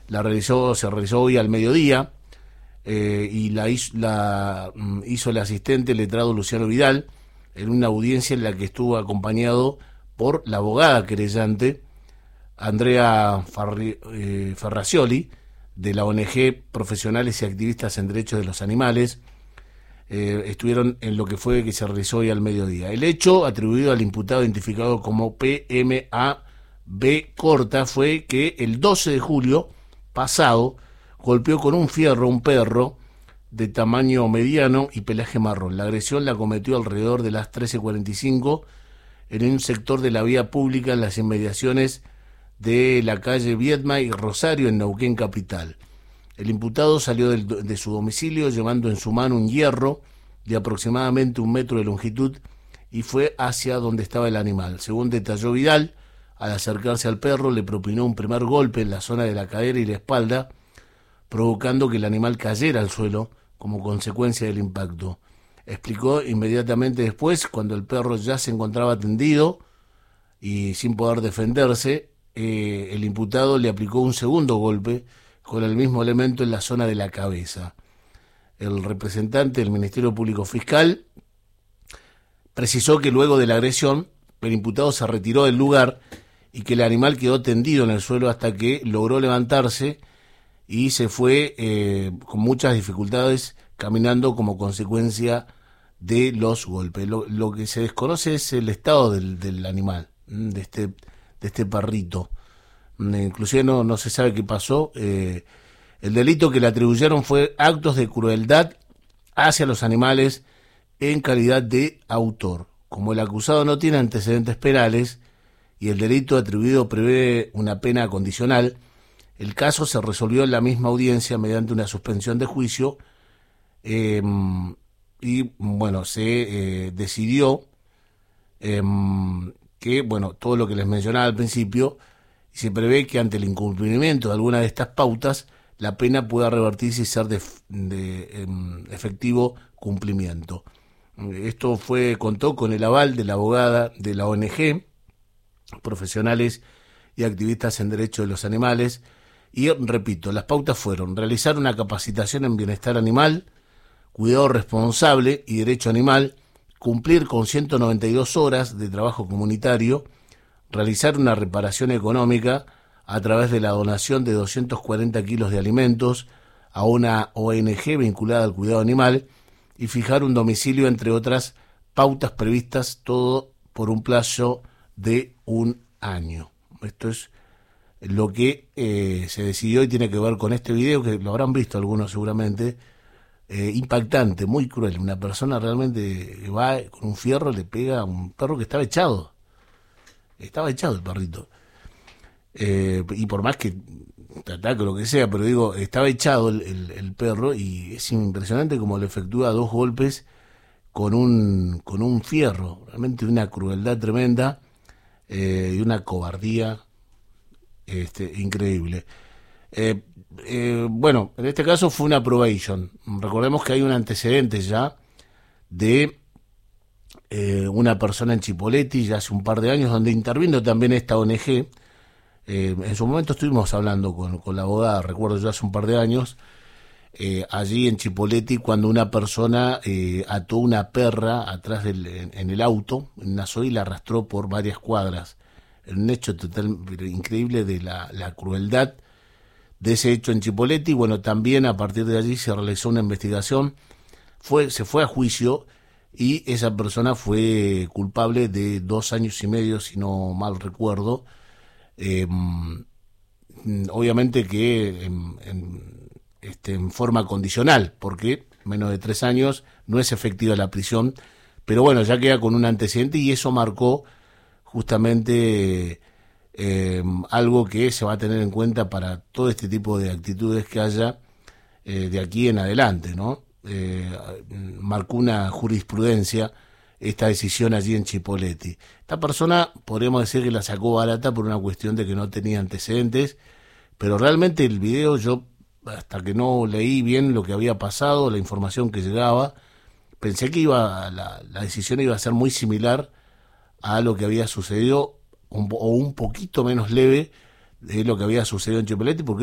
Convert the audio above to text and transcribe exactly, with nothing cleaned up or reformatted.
la realizó, se realizó hoy al mediodía, eh, y la hizo, la hizo el asistente letrado Luciano Vidal en una audiencia en la que estuvo acompañado por la abogada querellante Andrea Farri, eh, Ferracioli, de la O N G Profesionales y Activistas en Derechos de los Animales. Eh, estuvieron en lo que fue que se realizó hoy al mediodía. El hecho atribuido al imputado identificado como P M A B corta fue que el doce de julio pasado golpeó con un fierro a un perro de tamaño mediano y pelaje marrón. La agresión la cometió alrededor de las trece cuarenta y cinco en un sector de la vía pública en las inmediaciones de la calle Viedma y Rosario en Neuquén capital. El imputado salió del, de su domicilio llevando en su mano un hierro de aproximadamente un metro de longitud y fue hacia donde estaba el animal. Según detalló Vidal, al acercarse al perro le propinó un primer golpe en la zona de la cadera y la espalda, provocando que el animal cayera al suelo como consecuencia del impacto. Explicó inmediatamente después, cuando el perro ya se encontraba tendido y sin poder defenderse, eh, el imputado le aplicó un segundo golpe con el mismo elemento en la zona de la cabeza. El representante del Ministerio Público Fiscal precisó que luego de la agresión el imputado se retiró del lugar y que el animal quedó tendido en el suelo hasta que logró levantarse y se fue eh, con muchas dificultades caminando como consecuencia de los golpes. Lo, lo que se desconoce es el estado del, del animal, de este, de este perrito. Inclusive no, no se sabe qué pasó. Eh, el delito que le atribuyeron fue actos de crueldad hacia los animales en calidad de autor. Como el acusado no tiene antecedentes penales y el delito atribuido prevé una pena condicional, el caso se resolvió en la misma audiencia mediante una suspensión de juicio, eh, y bueno, se eh, decidió eh, que, bueno, todo lo que les mencionaba al principio, y se prevé que ante el incumplimiento de alguna de estas pautas, la pena pueda revertirse y ser de, de eh, efectivo cumplimiento. Esto fue contó con el aval de la abogada de la O N G, Profesionales y Activistas en Derechos de los Animales, y repito, las pautas fueron realizar una capacitación en bienestar animal, cuidado responsable y derecho animal, cumplir con ciento noventa y dos horas de trabajo comunitario, realizar una reparación económica a través de la donación de doscientos cuarenta kilos de alimentos a una O N G vinculada al cuidado animal y fijar un domicilio, entre otras pautas previstas, todo por un plazo de un año. Esto es lo que eh, se decidió y tiene que ver con este video, que lo habrán visto algunos seguramente, eh, impactante, muy cruel. Una persona realmente va con un fierro, le pega a un perro que estaba echado. Estaba echado el perrito. Eh, y por más que te ataque o lo que sea, pero digo, estaba echado el, el, el perro y es impresionante como le efectúa dos golpes con un, con un fierro. Realmente una crueldad tremenda, eh, y una cobardía este, increíble. Eh, eh, bueno, en este caso fue una probation. Recordemos que hay un antecedente ya de eh, una persona en Chipoleti ya hace un par de años donde intervino también esta O N G. Eh, en su momento estuvimos hablando con, con la abogada, recuerdo yo hace un par de años, eh, allí en Chipoleti, cuando una persona eh, ató una perra atrás del, en, en el auto, en una soga, y la arrastró por varias cuadras. Un hecho total increíble de la, la crueldad de ese hecho en Chipoleti. Bueno, también a partir de allí se realizó una investigación, fue, se fue a juicio y esa persona fue culpable de dos años y medio, si no mal recuerdo. Eh, obviamente que en, en, este, en forma condicional, porque menos de tres años no es efectiva la prisión, pero bueno, ya queda con un antecedente y eso marcó justamente eh, algo que se va a tener en cuenta para todo este tipo de actitudes que haya eh, de aquí en adelante, ¿no? Eh, marcó una jurisprudencia esta decisión allí en Chipoleti. Esta persona podríamos decir que la sacó barata por una cuestión de que no tenía antecedentes, pero realmente el video, yo hasta que no leí bien lo que había pasado, la información que llegaba, pensé que iba la, la decisión iba a ser muy similar a lo que había sucedido, un, o un poquito menos leve de lo que había sucedido en Chipoleti, porque